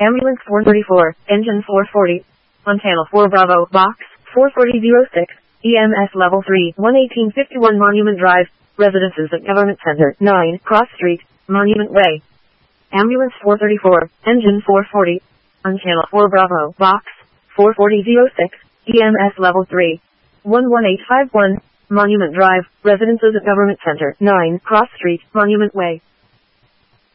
Ambulance 434, Engine 440. On Channel 4 Bravo, Box 44006, EMS Level 3, 11851 Monument Drive, Residences at Government Center, 9, Cross Street, Monument Way. Ambulance 434, Engine 440. On Channel 4 Bravo, Box 44006, EMS Level 3, 11851, Monument Drive, Residences at Government Center, 9, Cross Street, Monument Way.